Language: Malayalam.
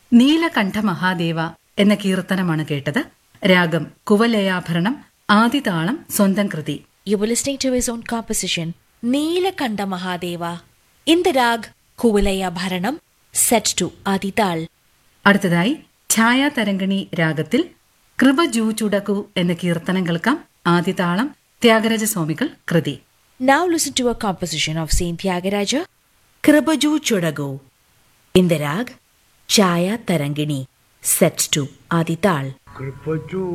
നീലകണ്ഠ മഹാദേവ എന്ന കീർത്തനമാണ് കേട്ടത്. രാഗം കുവലയാഭരണം, ആദിതാളം സ്വന്തം കൃതി. You were listening to his own composition, Neelakanta Mahadeva, in the rag Kuvalaya Bharanam, set to Adital. അടുത്തതായി ഛായാതരംഗിണി രാഗത്തിൽ കൃപജൂ ചുടകു എന്ന കീർത്തനം കേൾക്കാം. ആദിതാളം ത്യാഗരാജസ്വാമികൾ കൃതി. Now listen to a composition of Saint Tyagaraja, Kribaju Chodago, in the rag Chaya Tarangini, set to Adital.